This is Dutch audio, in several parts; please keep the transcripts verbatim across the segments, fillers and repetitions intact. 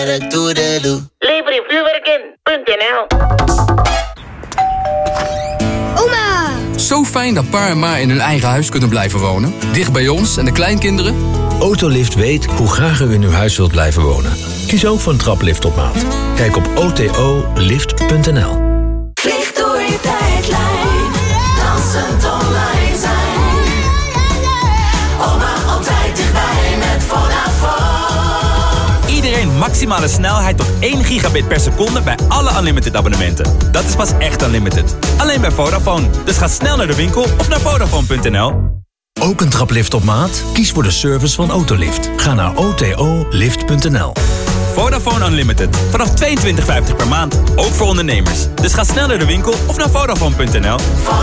toeterre toedeloe. Lever je vuurwerk in punt n l. Oma! Zo fijn dat pa en ma in hun eigen huis kunnen blijven wonen. Dicht bij ons en de kleinkinderen. Autolift weet hoe graag u in uw huis wilt blijven wonen. Kies ook voor een traplift op maat. Kijk op o t o lift punt n l. Vlieg door je tijdlijn. Dansend online zijn. Oma altijd dichtbij met Vodafone. Iedereen maximale snelheid tot één gigabit per seconde bij alle Unlimited abonnementen. Dat is pas echt Unlimited. Alleen bij Vodafone. Dus ga snel naar de winkel of naar Vodafone punt n l. Ook een traplift op maat? Kies voor de service van Autolift. Ga naar o t o lift punt n l. Vodafone Unlimited. Vanaf tweeëntwintig vijftig per maand. Ook voor ondernemers. Dus ga snel naar de winkel of naar Vodafone punt n l.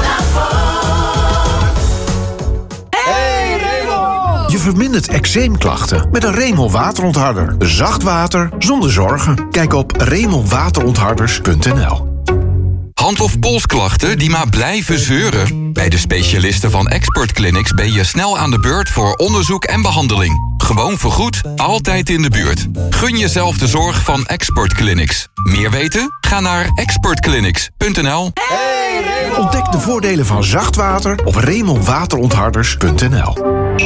Hey Remel! Je vermindert eczeemklachten met een Remel waterontharder. Zacht water zonder zorgen. Kijk op remel waterontharders punt n l. Hand- of polsklachten die maar blijven zeuren? Bij de specialisten van Expert Clinics ben je snel aan de beurt voor onderzoek en behandeling. Gewoon vergoed, altijd in de buurt. Gun jezelf de zorg van Expert Clinics. Meer weten? Ga naar expert clinics punt n l. Hey, ontdek de voordelen van zacht water op remel waterontharders punt n l.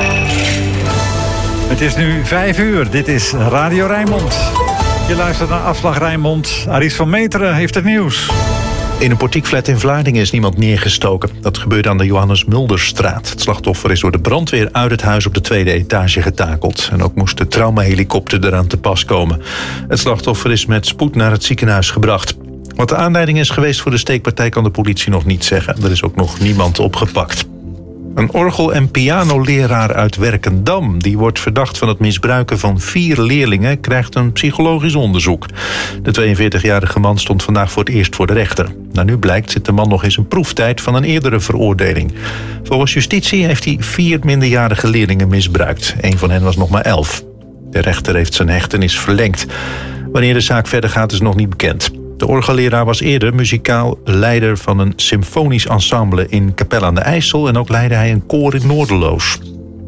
Het is nu vijf uur. Dit is Radio Rijnmond. Je luistert naar Afslag Rijnmond. Aries van Meteren heeft het nieuws. In een portiekflat in Vlaardingen is niemand neergestoken. Dat gebeurde aan de Johannes Mulderstraat. Het slachtoffer is door de brandweer uit het huis op de tweede etage getakeld. En ook moest de traumahelikopter eraan te pas komen. Het slachtoffer is met spoed naar het ziekenhuis gebracht. Wat de aanleiding is geweest voor de steekpartij kan de politie nog niet zeggen. Er is ook nog niemand opgepakt. Een orgel- en pianoleraar uit Werkendam, die wordt verdacht van het misbruiken van vier leerlingen, krijgt een psychologisch onderzoek. De tweeënveertigjarige man stond vandaag voor het eerst voor de rechter. Nou, nu blijkt zit de man nog eens een proeftijd van een eerdere veroordeling. Volgens justitie heeft hij vier minderjarige leerlingen misbruikt. Een van hen was nog maar elf. De rechter heeft zijn hechtenis verlengd. Wanneer de zaak verder gaat is nog niet bekend. De orgelleraar was eerder muzikaal leider van een symfonisch ensemble in Capelle aan de IJssel en ook leidde hij een koor in Noorderloos.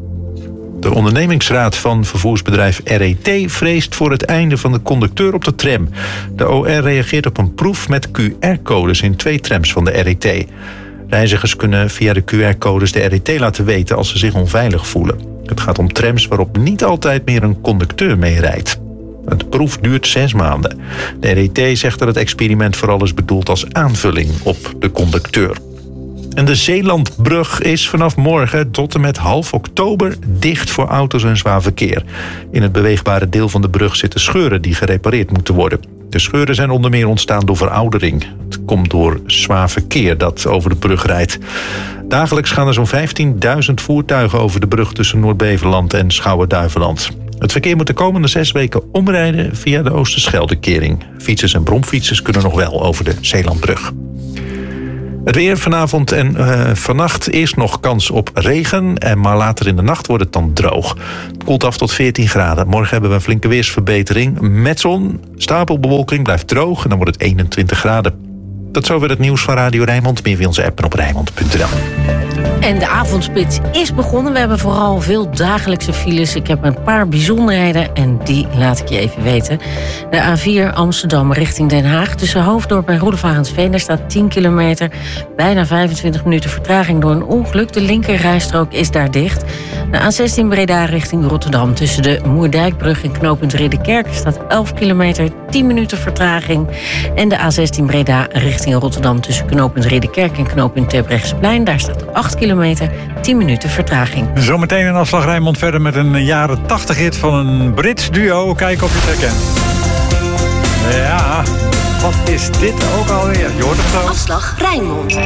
De ondernemingsraad van vervoersbedrijf R E T vreest voor het einde van de conducteur op de tram. De O R reageert op een proef met Q R-codes in twee trams van de R E T. Reizigers kunnen via de Q R-codes de R E T laten weten als ze zich onveilig voelen. Het gaat om trams waarop niet altijd meer een conducteur meerijdt. Het proef duurt zes maanden. De R E T zegt dat het experiment vooral is bedoeld als aanvulling op de conducteur. En de Zeelandbrug is vanaf morgen tot en met half oktober dicht voor auto's en zwaar verkeer. In het beweegbare deel van de brug zitten scheuren die gerepareerd moeten worden. De scheuren zijn onder meer ontstaan door veroudering. Het komt door zwaar verkeer dat over de brug rijdt. Dagelijks gaan er zo'n vijftienduizend voertuigen over de brug tussen Noord-Beveland en Schouwen-Duiveland. Het verkeer moet de komende zes weken omrijden via de Oosterscheldekering. Fietsers en bromfietsers kunnen nog wel over de Zeelandbrug. Het weer vanavond en uh, vannacht eerst nog kans op regen, en maar later in de nacht wordt het dan droog. Het koelt af tot veertien graden. Morgen hebben we een flinke weersverbetering met zon. Stapelbewolking blijft droog en dan wordt het eenentwintig graden. Tot zover het nieuws van Radio Rijnmond. Meer via onze app en op rijnmond punt n l. En de avondspits is begonnen. We hebben vooral veel dagelijkse files. Ik heb een paar bijzonderheden en die laat ik je even weten. De A vier Amsterdam richting Den Haag. Tussen Hoofddorp en Roelevarensveen. Daar staat tien kilometer. Bijna vijfentwintig minuten vertraging door een ongeluk. De linkerrijstrook is daar dicht. De A zestien Breda richting Rotterdam. Tussen de Moerdijkbrug en knooppunt Ridderkerk staat elf kilometer, tien minuten vertraging. En de A zestien Breda richting Rotterdam. Tussen knooppunt Ridderkerk en knooppunt Terbrechtseplein. Daar staat acht kilometer, tien minuten vertraging. Zometeen in Afslag Rijnmond verder met een jaren tachtig hit van een Brits duo. Kijk of je het herkent. Ja, wat is dit ook alweer? Je hoort het zo. Afslag Rijnmond.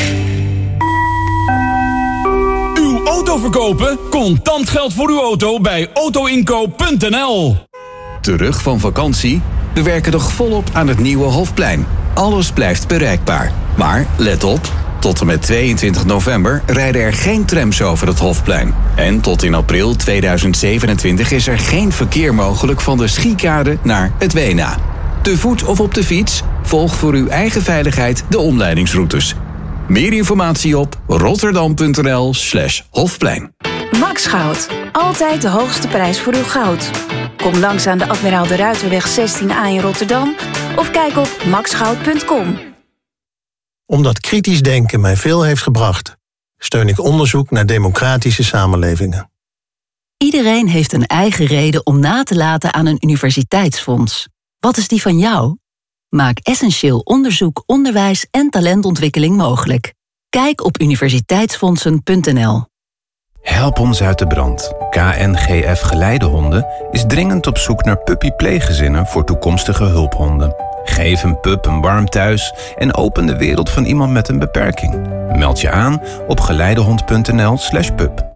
Uw auto verkopen? Contant geld voor uw auto bij autoinkoop punt n l. Terug van vakantie? We werken nog volop aan het nieuwe Hofplein. Alles blijft bereikbaar. Maar let op, tot en met tweeëntwintig november rijden er geen trams over het Hofplein. En tot in april tweeduizend zevenentwintig is er geen verkeer mogelijk van de Schiekade naar het Weena. Te voet of op de fiets? Volg voor uw eigen veiligheid de omleidingsroutes. Meer informatie op rotterdam punt n l slash Hofplein. Max Goud. Altijd de hoogste prijs voor uw goud. Kom langs aan de Admiraal de Ruiterweg zestien A in Rotterdam of kijk op maxgoud punt com. Omdat kritisch denken mij veel heeft gebracht, steun ik onderzoek naar democratische samenlevingen. Iedereen heeft een eigen reden om na te laten aan een universiteitsfonds. Wat is die van jou? Maak essentieel onderzoek, onderwijs en talentontwikkeling mogelijk. Kijk op universiteitsfondsen punt n l. Help ons uit de brand. K N G F Geleidehonden is dringend op zoek naar puppy-pleeggezinnen voor toekomstige hulphonden. Geef een pup een warm thuis en open de wereld van iemand met een beperking. Meld je aan op geleidehond punt n l slash pup.